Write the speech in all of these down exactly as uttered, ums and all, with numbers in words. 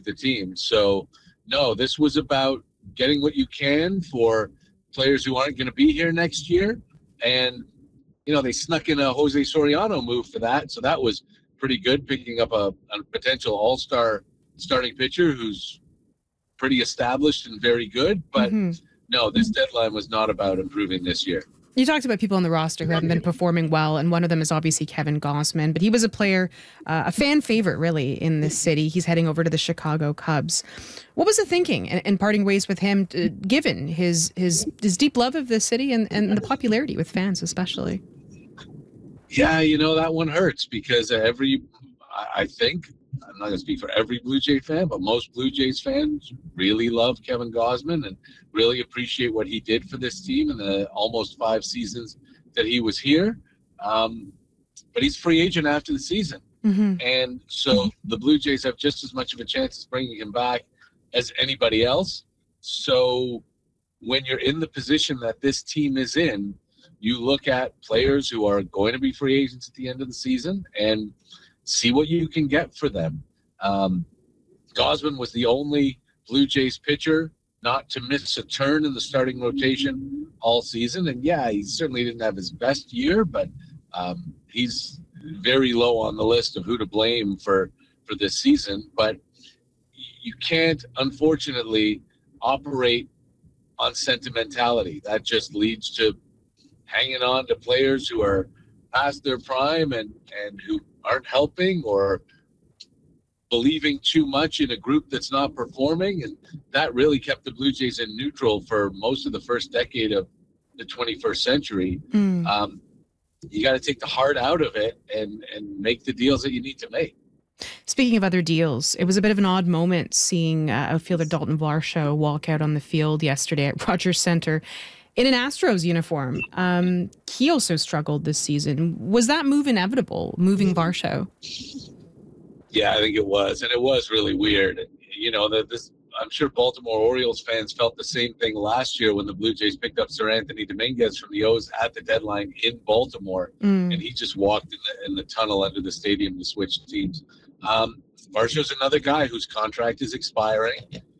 the team. So, no, this was about getting what you can for players who aren't going to be here next year. And, you know, they snuck in a Jose Soriano move for that. So that was pretty good, picking up a, a potential all-star starting pitcher who's pretty established and very good. But, mm-hmm. no, this deadline was not about improving this year. You talked about people on the roster who haven't been performing well, and one of them is obviously Kevin Gausman, but he was a player, uh, a fan favorite, really, in this city. He's heading over to the Chicago Cubs. What was the thinking in, in parting ways with him, to, given his his his deep love of the city and, and the popularity with fans especially? Yeah, you know, that one hurts because every, I think, I'm not going to speak for every Blue Jay fan, but most Blue Jays fans really love Kevin Gausman and really appreciate what he did for this team in the almost five seasons that he was here. Um, but he's a free agent after the season. Mm-hmm. And so the Blue Jays have just as much of a chance of bringing him back as anybody else. So when you're in the position that this team is in, you look at players who are going to be free agents at the end of the season and see what you can get for them. Um, Gausman was the only Blue Jays pitcher not to miss a turn in the starting rotation all season. And yeah, he certainly didn't have his best year, but um, he's very low on the list of who to blame for, for this season. But you can't, unfortunately, operate on sentimentality. That just leads to hanging on to players who are past their prime and, and who aren't helping, or believing too much in a group that's not performing. And that really kept the Blue Jays in neutral for most of the first decade of the twenty-first century. Mm. Um, you got to take the heart out of it and, and make the deals that you need to make. Speaking of other deals, it was a bit of an odd moment seeing uh, outfielder Dalton Varsho walk out on the field yesterday at Rogers Center in an Astros uniform. Um, he also struggled this season. Was that move inevitable, moving Varsho? Yeah, I think it was. And it was really weird. You know, that this, I'm sure Baltimore Orioles fans felt the same thing last year when the Blue Jays picked up Sir Anthony Dominguez from the O's at the deadline in Baltimore. Mm. And he just walked in the, in the tunnel under the stadium to switch teams. Um, Varsho's another guy whose contract is expiring.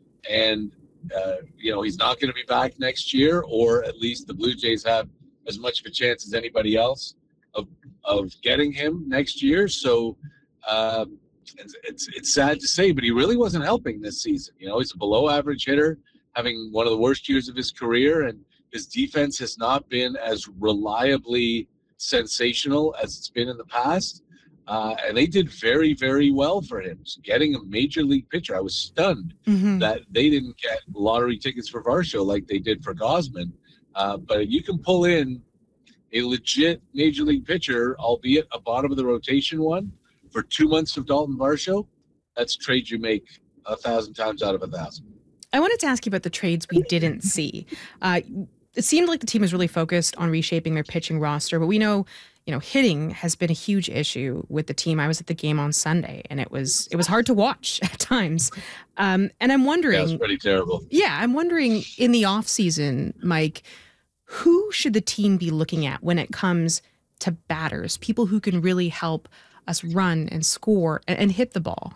And Uh, you know, he's not going to be back next year, or at least the Blue Jays have as much of a chance as anybody else of of getting him next year. So uh, it's, it's it's sad to say, but he really wasn't helping this season. You know, he's a below average hitter, having one of the worst years of his career, and his defense has not been as reliably sensational as it's been in the past. Uh, and they did very, very well for him. So getting a major league pitcher, I was stunned mm-hmm. that they didn't get lottery tickets for Varsho like they did for Gausman. Uh, but you can pull in a legit major league pitcher, albeit a bottom of the rotation one, for two months of Dalton Varsho. That's a trade you make a thousand times out of a thousand. I wanted to ask you about the trades we didn't see. Uh, it seemed like the team was really focused on reshaping their pitching roster, but we know You know, hitting has been a huge issue with the team. I was at the game on Sunday, and it was it was hard to watch at times. Um, and I'm wondering, yeah, it's pretty terrible. Yeah, I'm wondering in the off season, Mike, who should the team be looking at when it comes to batters, people who can really help us run and score and, and hit the ball?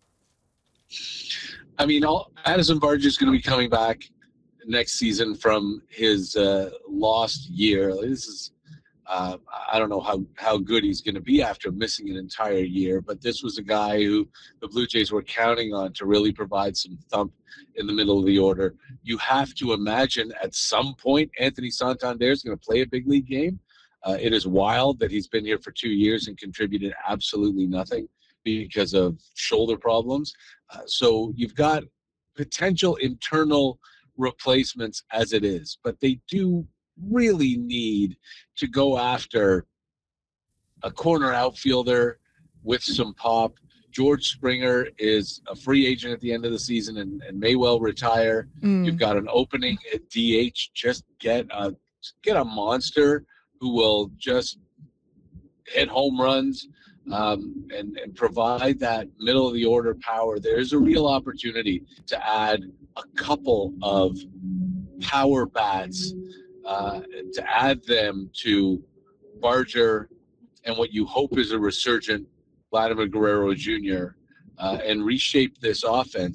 I mean, all, Addison Barger is going to be coming back next season from his uh, lost year. This is. Uh, I don't know how, how good he's going to be after missing an entire year, but this was a guy who the Blue Jays were counting on to really provide some thump in the middle of the order. You have to imagine at some point Anthony Santander is going to play a big league game. Uh, it is wild that he's been here for two years and contributed absolutely nothing because of shoulder problems. Uh, so you've got potential internal replacements as it is, but they do really need to go after a corner outfielder with some pop. George Springer is a free agent at the end of the season and, and may well retire. Mm. You've got an opening at D H. Just get a get a monster who will just hit home runs um, and, and provide that middle of the order power. There's a real opportunity to add a couple of power bats, Uh, to add them to Barger and what you hope is a resurgent Vladimir Guerrero Junior uh, and reshape this offense.